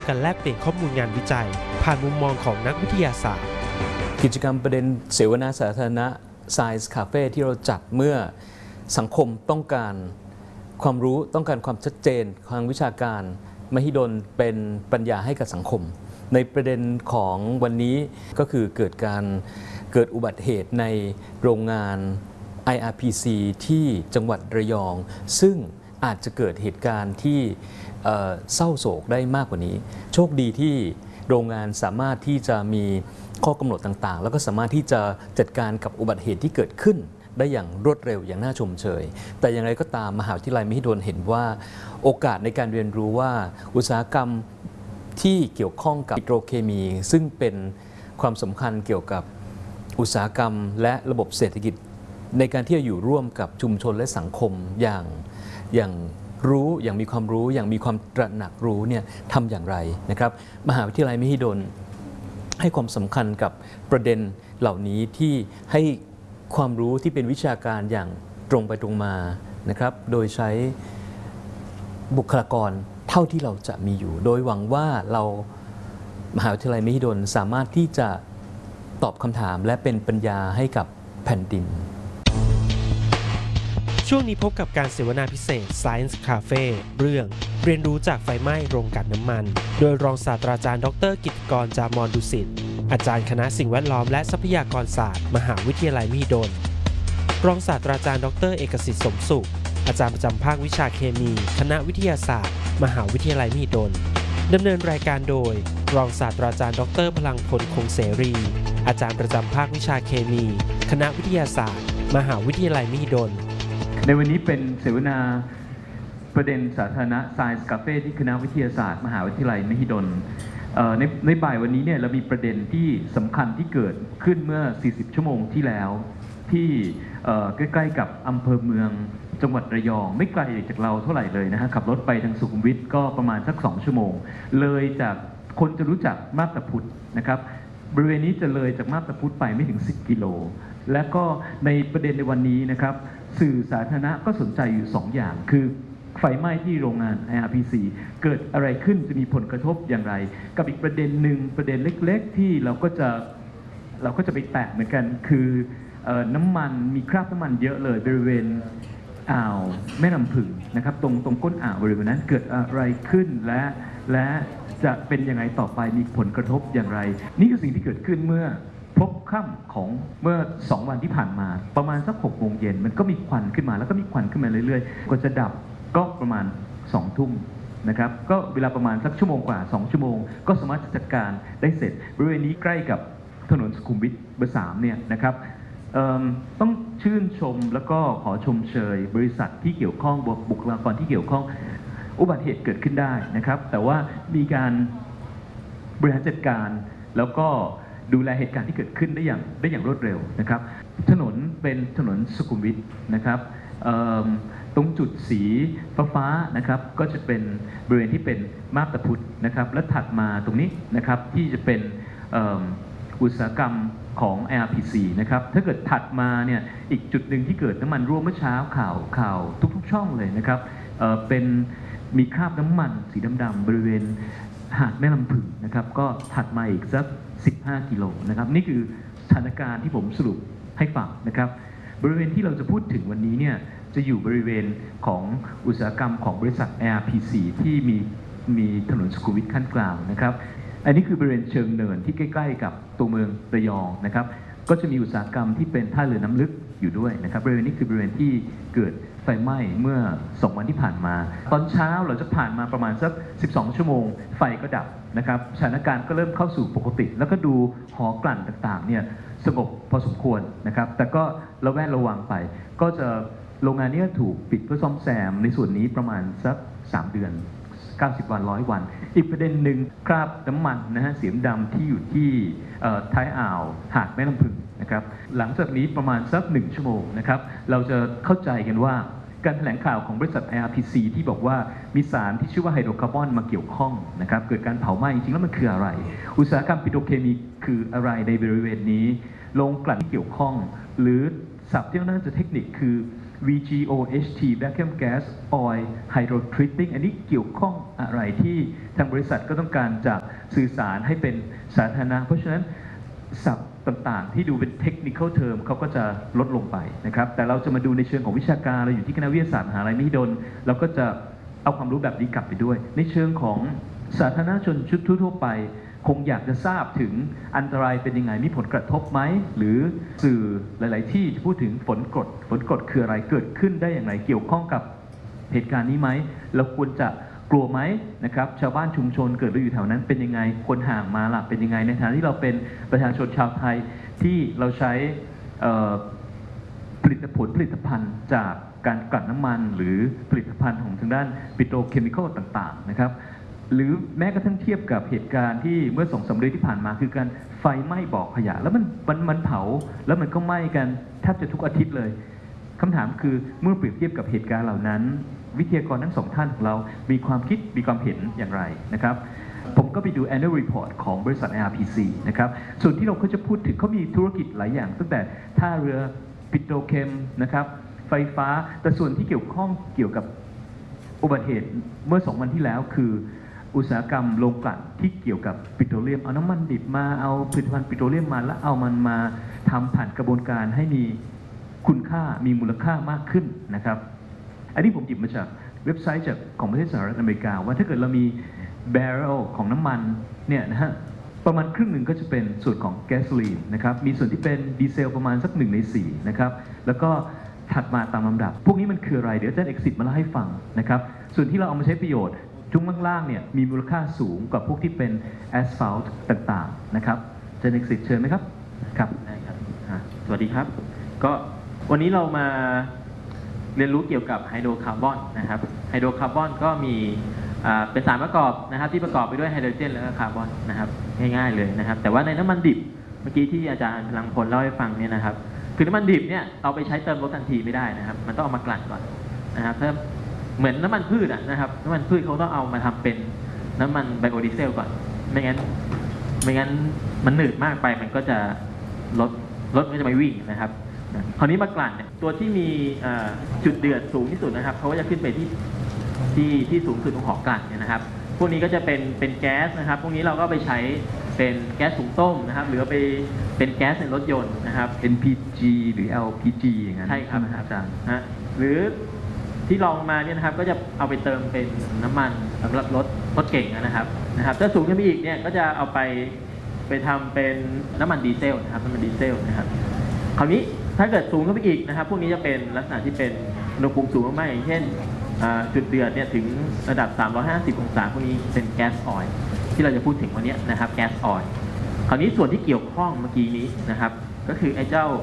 การแลกเปลี่ยนข้อมูลงานวิจัยผ่านมุมมองของนักวิทยาศาสตร์กิจกรรมประเด็นเสวนาสาธารณะ Science Cafe ที่เราจัดเมื่อสังคมต้องการความรู้ต้องการความชัดเจนทางวิชาการมหิดลเป็นปัญญาให้กับสังคมในประเด็นของวันนี้ก็คือเกิดอุบัติเหตุในโรงงาน IRPC ที่จังหวัดระยองซึ่งอาจจะเกิดเหตุการณ์ที่เศร้าโศกได้มากกว่านี้โชคดีที่โรงงานสามารถที่จะมีข้อกำหนดต่างๆแล้วก็สามารถที่จะจัดการกับอุบัติเหตุที่เกิดขึ้นได้อย่างรวดเร็วอย่างน่าชมเชยแต่อย่างไรก็ตามมหาวิทยาลัยมหิดลเห็นว่าโอกาสในการเรียนรู้ว่าอุตสาหกรรมที่เกี่ยวข้องกับปิโตรเคมีซึ่งเป็นความสำคัญเกี่ยวกับอุตสาหกรรมและระบบเศรษฐกิจในการที่จะอยู่ร่วมกับชุมชนและสังคมอย่างมีความรู้อย่างมีความตระหนักรู้เนี่ยทำอย่างไรนะครับมหาวิทยาลัยมหิดลให้ความสำคัญกับประเด็นเหล่านี้ที่ให้ความรู้ที่เป็นวิชาการอย่างตรงไปตรงมานะครับโดยใช้บุคลากรเท่าที่เราจะมีอยู่โดยหวังว่าเรามหาวิทยาลัยมหิดลสามารถที่จะตอบคำถามและเป็นปัญญาให้กับแผ่นดินช่วงนี้พบกับการเสวนาพิเศษ Science Cafe เรื่องเรียนรู้จากไฟไหม้โรงกลั่นน้ำมันโดยรองศาสตราจารย์ดร.กิตติกร จามรดุสิตอาจารย์คณะสิ่งแวดล้อมและทรัพยากรศาสตร์มหาวิทยาลัยมหิดลรองศาสตราจารย์ดร.เอกสิทธิ์สมสุขอาจารย์ประจำภาควิชาเคมีคณะวิทยาศาสตร์มหาวิทยาลัยมหิดลดำเนินรายการโดยรองศาสตราจารย์ดร.พลังพลคงเสรีอาจารย์ประจำภาควิชาเคมีคณะวิทยาศาสตร์มหาวิทยาลัยมหิดลในวันนี้เป็นเสวนาประเด็นสาธารณะ Science Cafe ที่คณะวิทยาศาสตร์มหาวิทยาลัยมหิดลในบ่ายวันนี้เนี่ยเรามีประเด็นที่สำคัญที่เกิดขึ้นเมื่อ 40 ชั่วโมงที่แล้วที่ใกล้ๆกับอำเภอเมืองจังหวัดระยองไม่ไกลจากเราเท่าไหร่เลยนะฮะขับรถไปทางสุขุมวิทก็ประมาณสัก2 ชั่วโมงเลยจากคนจะรู้จักมาบตาพุธนะครับบริเวณนี้จะเลยจากมาบตาพุธไปไม่ถึง10 กิโลและก็ในประเด็นในวันนี้นะครับสื่อสาธารณะก็สนใจอยู่2 อย่างคือไฟไหม้ที่โรงงาน IRPC เกิดอะไรขึ้นจะมีผลกระทบอย่างไรกับอีกประเด็นหนึ่งประเด็นเล็กๆที่เราก็จะไปแตะเหมือนกันคือน้ำมันมีคราบน้ำมันเยอะเลยบริเวณอ่าวแม่น้ำผึ้งนะครับตรงก้นอ่าวบริเวณนั้นเกิดอะไรขึ้นและจะเป็นยังไงต่อไปมีผลกระทบอย่างไรนี่คือสิ่งที่เกิดขึ้นเมื่อพบค่ำของเมื่อ2 วันที่ผ่านมาประมาณสัก6 โมงเย็นมันก็มีควันขึ้นมาแล้วก็มีควันขึ้นมาเรื่อยๆกว่าจะดับก็ประมาณ2 ทุ่มนะครับก็เวลาประมาณสักชั่วโมงกว่า2 ชั่วโมงก็สามารถจัดการได้เสร็จบริเวณนี้ใกล้กับถนนสุขุมวิทเบอร์ 3เนี่ยนะครับต้องชื่นชมแล้วก็ขอชมเชยบริษัทที่เกี่ยวข้องบุคลากรที่เกี่ยวข้องอุบัติเหตุเกิดขึ้นได้นะครับแต่ว่ามีการบริหารจัดการแล้วก็ดูแลเหตุการณ์ที่เกิดขึ้นได้อย่างรวดเร็วนะครับถนนเป็นถนนสุขุมวิทนะครับตรงจุดสีฟ้านะครับก็จะเป็นบริเวณที่เป็นมาบตาพุธนะครับและถัดมาตรงนี้นะครับที่จะเป็นอุตสาหกรรมของ IRPC นะครับถ้าเกิดถัดมาเนี่ยอีกจุดหนึ่งที่เกิดน้ำมันรั่วเมื่อเช้าข่าวทุกช่องเลยนะครับเป็นมีคราบน้ำมันสีดำๆบริเวณหาดแม่ลำพึงนะครับก็ถัดมาอีกสัก15 กิโลนะครับนี่คือสถานการณ์ที่ผมสรุปให้ฟังนะครับบริเวณที่เราจะพูดถึงวันนี้เนี่ยจะอยู่บริเวณของอุตสาหกรรมของบริษัท IRPC ที่มีถนนสุขุมวิทขั้นกลางนะครับอันนี้คือบริเวณเชิงเนินที่ใกล้ๆกับตัวเมืองระยองนะครับก็จะมีอุตสาหกรรมที่เป็นท่าเรือน้ำลึกอยู่ด้วยนะครับบริเวณนี้คือบริเวณที่เกิดไฟไหม้เมื่อ2 วันที่ผ่านมาตอนเช้าเราจะผ่านมาประมาณสัก12 ชั่วโมงไฟก็ดับนะครับสถานการณ์ก็เริ่มเข้าสู่ปกติแล้วก็ดูหอกลั่นต่างๆเนี่ยสงบพอสมควรนะครับแต่ก็ระแวดระวังไปก็จะโรงงานนี้ถูกปิดเพื่อซ่อมแซมในส่วนนี้ประมาณสัก3 เดือน90 วัน100 วันอีกประเด็นหนึ่งคราบน้ำมันนะฮะสีดำที่อยู่ที่ท้ายอ่าวหาดแม่ลำพึงนะครับหลังจากนี้ประมาณสัก1 ชั่วโมงนะครับเราจะเข้าใจกันว่าการแถลงข่าวของบริษัท IRPC ที่บอกว่ามีสารที่ชื่อว่าไฮโดรคาร์บอนมาเกี่ยวข้องนะครับเกิดการเผาไหม้จริงๆแล้วมันคืออะไรอุตสาหกรรมปิโตรเคมีคืออะไรในบริเวณนี้โรงกลั่นที่เกี่ยวข้องหรือศัพท์ที่น่าจะเทคนิคคือ VGOHT Vacuum Gas Oil Hydrotreating อันนี้เกี่ยวข้องอะไรที่ทางบริษัทก็ต้องการจะสื่อสารให้เป็นสาธารณะเพราะฉะนั้นศัพท์ต่างๆที่ดูเป็น technical term เขาก็จะลดลงไปนะครับแต่เราจะมาดูในเชิงของวิชาการเราอยู่ที่คณะวิทยาศาสตร์มหาลัยมหิดลเราก็จะเอาความรู้แบบนี้กลับไปด้วยในเชิงของสาธารณชนชุดทั่วไปคงอยากจะทราบถึงอันตรายเป็นยังไงมีผลกระทบไหมหรือสื่อหลาย ๆ ที่พูดถึงฝนกรดคืออะไรเกิดขึ้นได้อย่างไรเกี่ยวข้องกับเหตุการณ์นี้ไหมเราควรจะกลัวไหมนะครับชาวบ้านชุมชนเกิดเราอยู่แถวนั้นเป็นยังไงคนห่างมาล่ะเป็นยังไงในฐานะที่เราเป็นประชาชนชาวไทยที่เราใช้ผลิตภัณฑ์จากการกลั่นน้ำมันหรือผลิตภัณฑ์ของทางด้านปิโตรเคมีคอลต่างๆนะครับหรือแม้กระทั่งเทียบกับเหตุการณ์ที่เมื่อ2-3 เดือนที่ผ่านมาคือการไฟไหม้บ่อขยะแล้วมันเผาแล้วมันก็ไหม้กันแทบจะทุกอาทิตย์เลยคำถามคือเมื่อเปรียบเทียบกับเหตุการณ์เหล่านั้นวิทยากรทั้ง2 ท่านของเรามีความคิดมีความเห็นอย่างไรนะครับผมก็ไปดู annual report ของบริษัท IRPC นะครับส่วนที่เราก็จะพูดถึงเขามีธุรกิจหลายอย่างตั้งแต่ท่าเรือปิโตรเคมนะครับไฟฟ้าแต่ส่วนที่เกี่ยวข้องเกี่ยวกับอุบัติเหตุเมื่อ2 วันที่แล้วคืออุตสาหกรรมโรงกลั่นที่เกี่ยวกับปิโตรเลียมเอาน้ำมันดิบมาเอาผลิตภัณฑ์ปิโตรเลียมมาแล้วเอามันมาทำผ่านกระบวนการให้มีคุณค่ามีมูลค่ามากขึ้นนะครับอันนี้ผมหยิบมาจากเว็บไซต์ของประเทศสหรัฐอเมริกาว่าถ้าเกิดเรามี barrel ของน้ำมันเนี่ยนะฮะประมาณครึ่งหนึ่งก็จะเป็นส่วนของแก๊สโซลีนนะครับมีส่วนที่เป็นดีเซลประมาณสัก1 ใน 4นะครับแล้วก็ถัดมาตามลำดับพวกนี้มันคืออะไรเดี๋ยวอาจารย์เอกสิทธิ์มาเล่าให้ฟังนะครับส่วนที่เราเอามาใช้ประโยชน์ช่วงล่างๆเนี่ยมีมูลค่าสูงกว่าพวกที่เป็นแอสฟัลต์ต่างๆนะครับอาจารย์เอกสิทธิ์เชิญไหมครับครับได้ครับสวัสดีครับก็วันนี้เรามาเรียนรู้เกี่ยวกับไฮโดรคาร์บอนนะครับไฮโดรคาร์บอนก็มีเป็นสารประกอบนะครับที่ประกอบไปด้วยไฮโดรเจนและคาร์บอนนะครับง่ายๆเลยนะครับแต่ว่าในน้ำมันดิบเมื่อกี้ที่อาจารย์พลังพลเล่าให้ฟังเนี่ยนะครับคือน้ำมันดิบเนี่ยเอาไปใช้เติมรถทันทีไม่ได้นะครับมันต้องเอามากลั่นก่อนนะครับถ้าเหมือนน้ำมันพืชนะครับน้ำมันพืชเขาต้องเอามาทำเป็นน้ำมันไบโอดีเซลก่อนไม่งั้นมันหนืดมากไปมันก็จะรถก็จะไม่วิ่งนะครับคราวนี้มากลั่นเนี่ยตัวที่มีจุดเดือดสูงที่สุดนะครับเขาก็จะขึ้นไปที่สูงสุดของหอกลั่นเนี่ยนะครับพวกนี้ก็จะเป็นแก๊สนะครับพวกนี้เราก็ไปใช้เป็นแก๊สถุงต้มนะครับหรือไปเป็นแก๊สในรถยนต์นะครับ NPG หรือ LPG อย่างนั้นใช่ครับอาจารย์หรือที่ลองมาเนี่ยนะครับก็จะเอาไปเติมเป็นน้ำมันสำหรับรถเก่งนะครับถ้าสูงขึ้นไปอีกเนี่ยก็จะเอาไปทำเป็นน้ำมันดีเซลนะครับน้ำมันดีเซลนะครับคราวนี้ถ้าเกิดสูงขึ้นไปอีกนะครับพวกนี้จะเป็นลักษณะที่เป็นอุณหภูมิสูงมากๆอย่างเช่นจุดเดือดเนี่ยถึงระดับ350 องศาพวกนี้เป็นแก๊สออยล์ที่เราจะพูดถึงวันนี้นะครับแก๊สออยล์คราวนี้ส่วนที่เกี่ยวข้องเมื่อกี้นี้นะครับก็คือไอ้เจ้า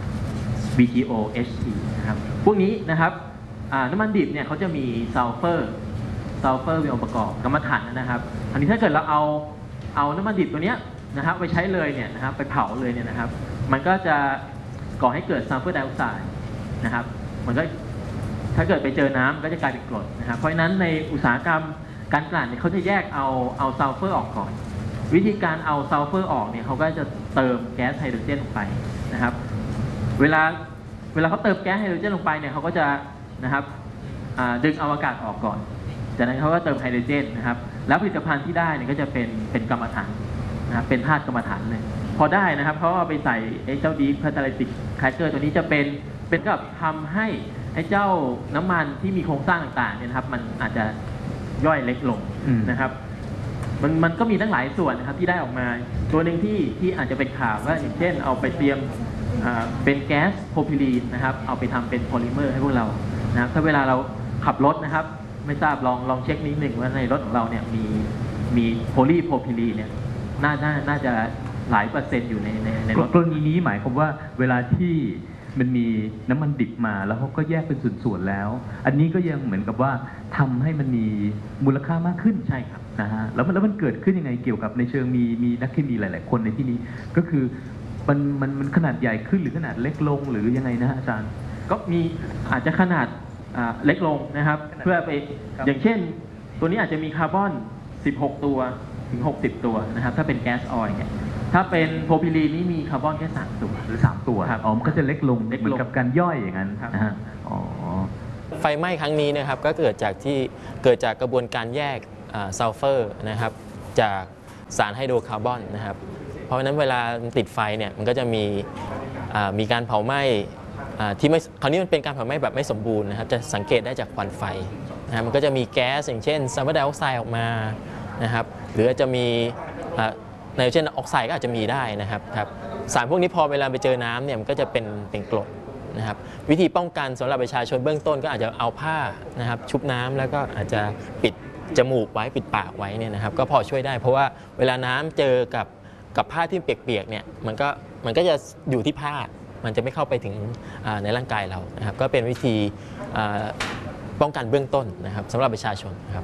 VGOHT นะครับพวกนี้นะครับน้ำมันดิบเนี่ยเขาจะมีซัลเฟอร์เป็นองค์ประกอบกรรมฐานนะครับอันนี้ถ้าเกิดเราเอาน้ำมันดิบตัวเนี้ยนะครับไปใช้เลยเนี่ยนะครับไปเผาเลยเนี่ยนะครับมันก็จะก่อให้เกิดซัลเฟอร์ไดออกไซด์นะครับมันก็ถ้าเกิดไปเจอน้ำก็จะกลายเป็นกรดนะครับเพราะฉะนั้นในอุตสาหกรรมการกลั่นเนี่ยเขาจะแยกเอาซัลเฟอร์ออกก่อนวิธีการเอาซัลเฟอร์ออกเนี่ยเขาก็จะเติมแก๊สไฮโดรเจนลงไปนะครับเวลาเขาเติมแก๊สไฮโดรเจนลงไปเนี่ยเขาก็จะนะครับดึงเอาอากาศออกก่อนจากนั้นเขาก็เติมไฮโดรเจนนะครับแล้วผลิตภัณฑ์ที่ได้เนี่ยก็จะเป็นกรรมฐานนะครับเป็นธาตุกรรมฐานเลยพอได้นะครับเขาเอาไปใส่ไอ้เจ้าดีคาตาลิติกแครกเกอร์ตัวนี้จะเป็นกับทำให้ไอ้เจ้าน้ำมันที่มีโครงสร้างต่างๆเนี่ยนะครับมันอาจจะย่อยเล็กลงนะครับมันก็มีทั้งหลายส่วนนะครับที่ได้ออกมาตัวหนึ่งที่อาจจะเป็นข่าวว่าอย่างเช่นเอาไปเตรียมเป็นแก๊สโพรพิลีนนะครับเอาไปทำเป็นโพลิเมอร์ให้พวกเรานะครับถ้าเวลาเราขับรถนะครับไม่ทราบลองเช็คนิดหนึ่งว่าในรถของเราเนี่ยมีโพลีโพรพิลีนเนี่ยน่าจะหลายเปอร์เซ็นต์อยู่ในรถกรณีนี้หมายความว่าเวลาที่มันมีน้ำมันดิบมาแล้วเขาก็แยกเป็นส่วนๆแล้วอันนี้ก็ยังเหมือนกับว่าทำให้มันมีมูลค่ามากขึ้นใช่ครับนะฮะแล้วมันเกิดขึ้นยังไงเกี่ยวกับในเชิงมีนักเคมีหลายๆคนในที่นี้ก็คือมันขนาดใหญ่ขึ้นหรือขนาดเล็กลงหรือยังไงนะฮะอาจารย์ก็มีอาจจะขนาดเล็กลงนะครับเพื่อไปอย่างเช่นตัวนี้อาจจะมีคาร์บอน16 ตัวถึง60 ตัวนะครับถ้าเป็นแก๊สออยล์เนี่ยถ้าเป็นโพรพิลีนนี่มีคาร์บอนแค่3 ตัวหรือ3 ตัวอ๋อมันก็จะเล็กลงเหมือนกับการย่อยอย่างนั้นนะฮะอ๋อไฟไหม้ครั้งนี้นะครับก็เกิดจากกระบวนการแยกซัลเฟอร์นะครับจากสารไฮโดรคาร์บอนนะครับเพราะฉะนั้นเวลาติดไฟเนี่ยมันก็จะมีการเผาไหม้ที่ไม่คราวนี้มันเป็นการเผาไหม้แบบไม่สมบูรณ์นะครับจะสังเกตได้จากควันไฟนะมันก็จะมีแก๊สอย่างเช่นซัลเฟอร์ไดออกไซด์ออกมานะครับหรืออาจจะมีไนโตรเจนออกไซด์ก็อาจจะมีได้นะครับสารพวกนี้พอเวลาไปเจอน้ำเนี่ยมันก็จะเป็นกรดนะครับวิธีป้องกันสำหรับประชาชนเบื้องต้นก็อาจจะเอาผ้านะครับชุบน้ำแล้วก็อาจจะปิดจมูกไว้ปิดปากไว้เนี่ยนะครับก็พอช่วยได้เพราะว่าเวลาน้ำเจอกับผ้าที่เปียกๆเนี่ยมันก็จะอยู่ที่ผ้ามันจะไม่เข้าไปถึงในร่างกายเรานะครับก็เป็นวิธีป้องกันเบื้องต้นนะครับสำหรับประชาชนครับ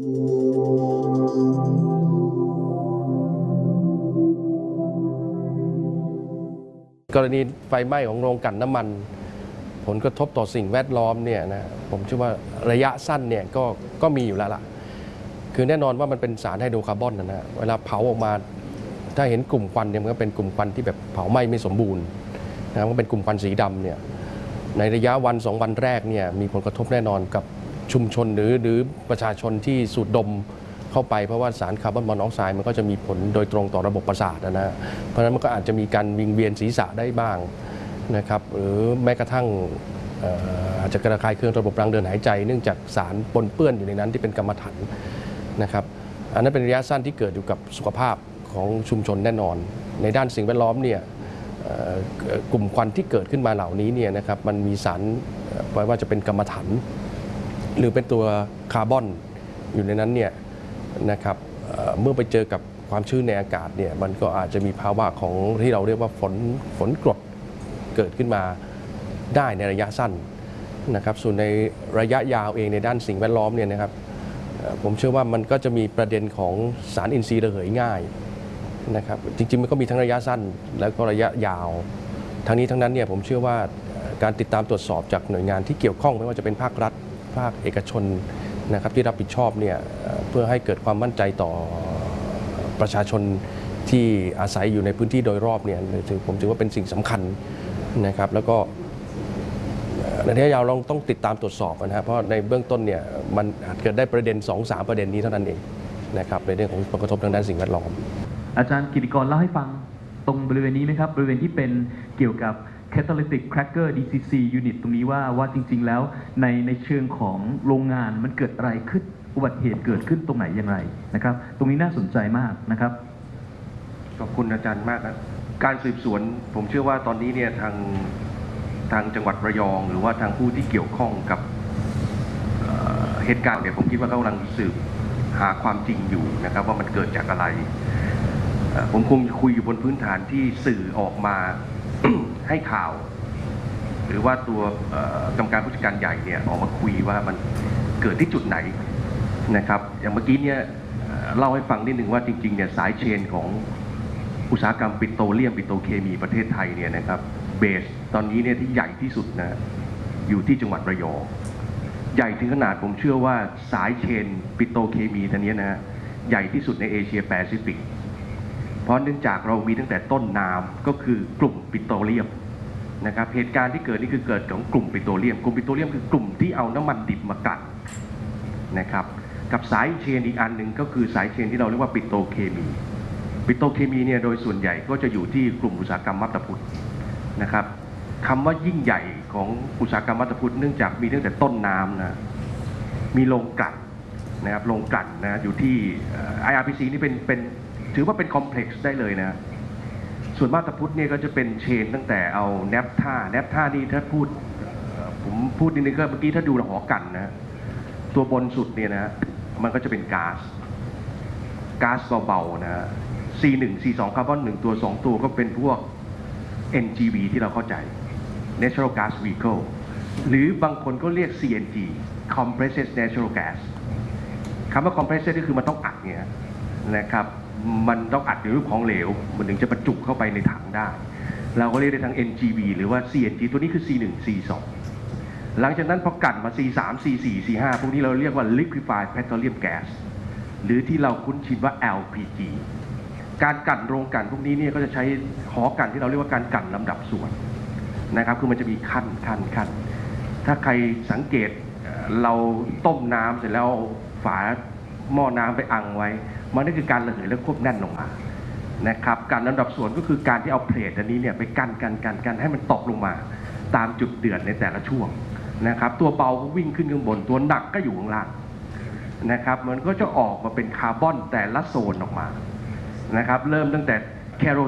กรณีไฟไหม้ของโรงกลั่นน้ำมันผลกระทบต่อสิ่งแวดล้อมเนี่ยนะผมเชื่อว่าระยะสั้นเนี่ยก็มีอยู่แล้วล่ะคือแน่นอนว่ามันเป็นสารไฮโดรคาร์บอนนะเวลาเผาออกมาถ้าเห็นกลุ่มควันเนี่ยมันก็เป็นกลุ่มควันที่แบบเผาไหม้ไม่สมบูรณ์นะมันเป็นกลุ่มควันสีดำเนี่ยในระยะวัน2 วันแรกเนี่ยมีผลกระทบแน่นอนกับชุมชนหรือประชาชนที่สูดดมเข้าไปเพราะว่าสารคาร์บอนมอนอกไซด์มันก็จะมีผลโดยตรงต่อระบบประสาทนะเพราะฉะนั้นมันก็อาจจะมีการวิงเวียนศีรษะได้บ้างนะครับหรือแม้กระทั่งอาจจะกระคายเคืองระบบทางเดินหายใจเนื่องจากสารปนเปื้อนอยู่ในนั้นที่เป็นกัมมันถันนะครับอันนั้นเป็นระยะสั้นที่เกิดอยู่กับสุขภาพของชุมชนแน่นอนในด้านสิ่งแวดล้อมเนี่ยกลุ่มควันที่เกิดขึ้นมาเหล่านี้เนี่ยนะครับมันมีสารไม่ว่าจะเป็นกัมมันถันหรือเป็นตัวคาร์บอนอยู่ในนั้นเนี่ยนะครับเมื่อไปเจอกับความชื้นในอากาศเนี่ยมันก็อาจจะมีภาวะของที่เราเรียกว่าฝนกรดเกิดขึ้นมาได้ในระยะสั้นนะครับส่วนในระยะยาวเองในด้านสิ่งแวดล้อมเนี่ยนะครับผมเชื่อว่ามันก็จะมีประเด็นของสารอินทรีย์ระเหยง่ายนะครับจริงๆมันก็มีทั้งระยะสั้นแล้วก็ระยะยาวทั้งนี้ทั้งนั้นเนี่ยผมเชื่อว่าการติดตามตรวจสอบจากหน่วยงานที่เกี่ยวข้องไม่ว่าจะเป็นภาครัฐภาคเอกชนนะครับที่รับผิดชอบเนี่ยเพื่อให้เกิดความมั่นใจต่อประชาชนที่อาศัยอยู่ในพื้นที่โดยรอบเนี่ยผมถือว่าเป็นสิ่งสำคัญนะครับแล้วก็ในระยะยาวเราต้องติดตามตรวจสอบนะครับเพราะในเบื้องต้นเนี่ยมันอาจเกิดได้ประเด็น 2-3 ประเด็นนี้เท่านั้นเองนะครับในเรื่องของผลกระทบทางด้านสิ่งแวดล้อมอาจารย์กิติกรเล่าให้ฟังตรงบริเวณนี้ไหมครับบริเวณที่เป็นเกี่ยวกับ Catalytic Cracker DCC Unit ตรงนี้ว่าจริงๆแล้วในเชิงของโรงงานมันเกิดอะไรขึ้นอุบัติเหตุเกิดขึ้นตรงไหนอย่างไรนะครับตรงนี้น่าสนใจมากนะครับขอบคุณอาจารย์มากครับการสืบสวนผมเชื่อว่าตอนนี้เนี่ยทางจังหวัดระยองหรือว่าทางผู้ที่เกี่ยวข้องกับเหตุการณ์เนี่ยผมคิดว่าเขากำลังสืบหาความจริงอยู่นะครับว่ามันเกิดจากอะไรผมคงคุยอยู่บนพื้นฐานที่สื่อออกมา ให้ข่าว หรือว่าตัวกรรมการผู้จัดการใหญ่เนี่ยออกมาคุยว่ามันเกิดที่จุดไหนนะครับอย่างเมื่อกี้เนี่ยเล่าให้ฟังนิดหนึ่งว่าจริงๆเนี่ยสายเชนของอุตสาหกรรมปิโตรเลียมปิโตรเคมีประเทศไทยเนี่ยนะครับเบสตอนนี้เนี่ยที่ใหญ่ที่สุดนะอยู่ที่จังหวัดระยองใหญ่ถึงขนาดผมเชื่อว่าสายเชนปิโตรเคมีตัวนี้นะใหญ่ที่สุดในเอเชียแปซิฟิกเพราะเนื่องจากเรามีตั้งแต่ต้นน้ำก็คือกลุ่มปิโตรเลียมนะครับเหตุการณ์ที่เกิดนี่คือเกิดของกลุ่มปิโตรเลียมคือกลุ่มที่เอาน้ำมันดิบมากันนะครับกับสายเชนอีกอันหนึ่งก็คือสายเชนที่เราเรียกว่าปิโตรเคมีเนี่ยโดยส่วนใหญ่ก็จะอยู่ที่กลุ่มอุตสาหกรรมมัตตพุทธนะครับคำว่ายิ่งใหญ่ของอุตสาหกรรมมัตตพุทธเนื่องจากมีตั้งแต่ต้นน้ำนะมีโรงกลั่นนะครับโรงกลั่นนะอยู่ที่ IRPC นี่เป็นถือว่าเป็นคอมเพล็กซ์ได้เลยนะส่วนมัตตพุทธเนี่ยก็จะเป็นเชนตั้งแต่เอาแนปท่านี่ถ้าผมพูดนิดนึงก็เมื่อกี้ถ้าดูหอกันนะตัวบนสุดเนี่ยนะมันก็จะเป็นก๊าซเบาๆนะ C1 C2 คาร์บอน1ตัว2ตัวก็เป็นพวก NGV ที่เราเข้าใจ Natural Gas Vehicle หรือบางคนก็เรียก CNG Compressed Natural Gas คำว่า Compressed ก็คือมันต้องอัดเนี่ยนะครับมันต้องอัดในรูปของเหลวมันถึงจะบรรจุเข้าไปในถังได้เราก็เรียกได้ทั้ง NGV หรือว่า CNG ตัวนี้คือ C1 C2 หลังจากนั้นพอกั่นมา C3 C4 C5 พวกนี้เราเรียกว่า Liquefied Petroleum Gas หรือที่เราคุ้นชินว่า LPG การกั่นโรงกั่นพวกนี้เนี่ยก็จะใช้หอกั่นที่เราเรียกว่าการกั่นลำดับส่วนนะครับคือมันจะมีขั้นถ้าใครสังเกตเราต้มน้ำเสร็จแล้วฝาหม้อน้ำไปอังไว้มันนั่นคือการระเหยและควบแน่นลงมานะครับการลำดับส่วนก็คือการที่เอาเพลทอันนี้เนี่ยไปกันให้มันตกลงมาตามจุดเดือดในแต่ละช่วงนะครับตัวเบาก็วิ่งขึ้นข้างบนตัวหนักก็อยู่ข้างล่างนะครับมันก็จะออกมาเป็นคาร์บอนแต่ละโซนออกมานะครับเริ่มตั้งแต่แคโร